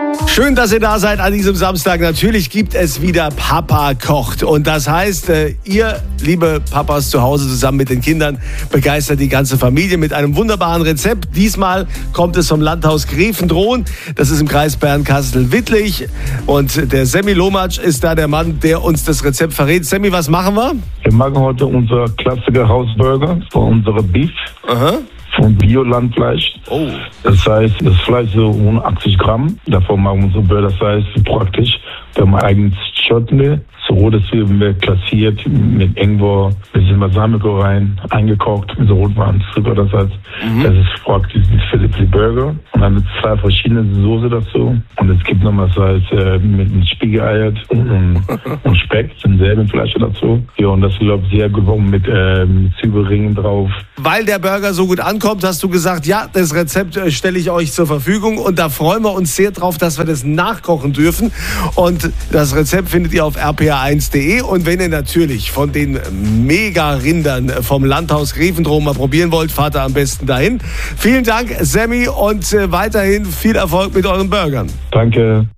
Schön, dass ihr da seid an diesem Samstag. Natürlich gibt es wieder Papa kocht. Und das heißt, ihr, liebe Papas zu Hause zusammen mit den Kindern, begeistert die ganze Familie mit einem wunderbaren Rezept. Diesmal kommt es vom Landhaus Gräfendrohn. Das ist im Kreis Bernkastel-Wittlich. Und der Semmi Lomatsch ist da der Mann, der uns das Rezept verrät. Semmi, was machen wir? Wir machen heute unser Klassiker Hausburger von unserer Beef. Aha. Von Bio-Landfleisch. Oh. Das heißt, das Fleisch so 180 Gramm. Davon machen wir unsere Burger. Das heißt, praktisch, wir haben ein eigenes Chutney. So rote Zwiebeln wird klassiert mit Ingwer, bisschen Balsamico rein, eingekocht mit so Rotweinzucker. Das heißt, das ist praktisch für die Burger. Und dann mit 2 verschiedene Soße dazu. Und es gibt nochmal das heißt, mit Spiegeleier und Speck, denselben Fleisch dazu. Ja, und das läuft sehr gut mit Zwiebelringen drauf. Weil der Burger so gut ankommt, hast du gesagt, ja, das Rezept stelle ich euch zur Verfügung. Und da freuen wir uns sehr drauf, dass wir das nachkochen dürfen. Und das Rezept findet ihr auf rpa1.de. Und wenn ihr natürlich von den Mega-Rindern vom Landhaus Gräfendrohn mal probieren wollt, fahrt ihr am besten dahin. Vielen Dank, Semmi, und weiterhin viel Erfolg mit euren Burgern. Danke.